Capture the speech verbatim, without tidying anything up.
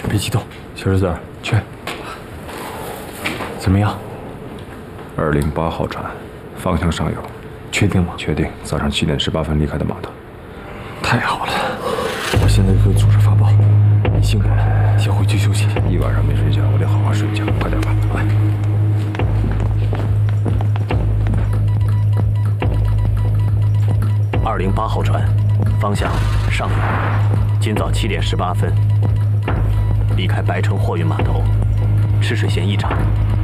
别激动，小日子，去。怎么样？ 二零八号船，方向上有。 确定吗？ 确定。早上七点十八分离开的码头。 太好了，我现在就组织发报。你辛苦了，先回去休息。 一晚上没睡觉，我得好好睡觉。快点吧， 来。 二零八号船，方向上游，今早七点十八分离开白城货运码头，赤水线一厂。